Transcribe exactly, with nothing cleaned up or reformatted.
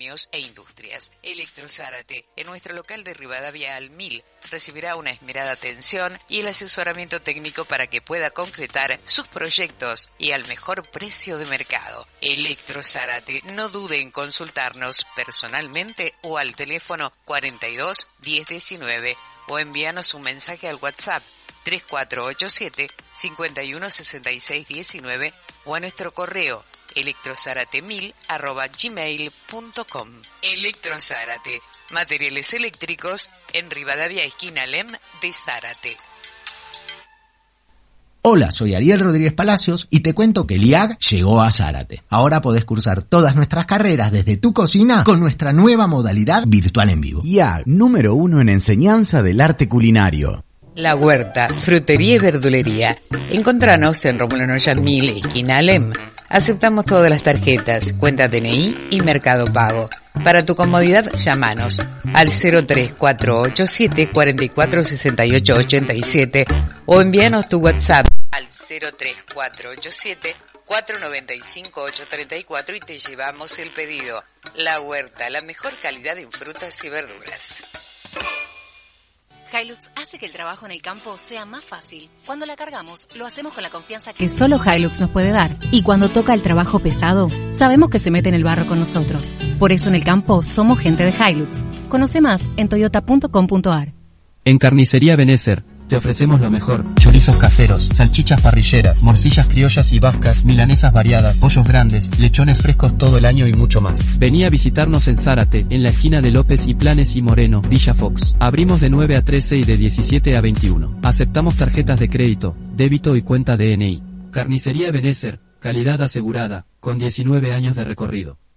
condominios e industrias. Electro Zárate, en nuestro local de Rivadavia al mil, recibirá una esmerada atención y el asesoramiento técnico para que pueda concretar sus proyectos y al mejor precio de mercado. Electro Zárate, no dude en consultarnos personalmente o al teléfono cuarenta y dos diez diecinueve o envíanos un mensaje al WhatsApp tres cuatro ocho siete cinco uno seis seis uno nueve o a nuestro correo electrozárate mil arroba gmail punto com. Electro Zárate, materiales eléctricos en Rivadavia esquina Lem de Zárate. Hola, soy Ariel Rodríguez Palacios y te cuento que el I A G llegó a Zárate. Ahora podés cursar todas nuestras carreras desde tu cocina con nuestra nueva modalidad virtual en vivo. I A G, número uno en enseñanza del arte culinario. La Huerta, frutería y verdulería. Encontranos en Rómulo Noya mil, esquina Alem. Aceptamos todas las tarjetas, cuenta D N I y Mercado Pago. Para tu comodidad, llámanos al cero tres cuatro ocho siete cuatro cuatro seis ocho ocho siete o envíanos tu WhatsApp al cero tres cuatro ocho siete cuatro nueve cinco ocho tres cuatro y te llevamos el pedido. La Huerta, la mejor calidad en frutas y verduras. Hilux hace que el trabajo en el campo sea más fácil. Cuando la cargamos, lo hacemos con la confianza que solo Hilux nos puede dar. Y cuando toca el trabajo pesado, sabemos que se mete en el barro con nosotros. Por eso en el campo somos gente de Hilux. Conoce más en toyota punto com punto a r. En Carnicería Benézer te ofrecemos lo mejor: chorizos caseros, salchichas parrilleras, morcillas criollas y vascas, milanesas variadas, pollos grandes, lechones frescos todo el año y mucho más. Vení a visitarnos en Zárate, en la esquina de López y Planes y Moreno, Villa Fox. Abrimos de nueve a trece y de diecisiete a veintiuno. Aceptamos tarjetas de crédito, débito y cuenta D N I. Carnicería Benézer, calidad asegurada, con diecinueve años de recorrido.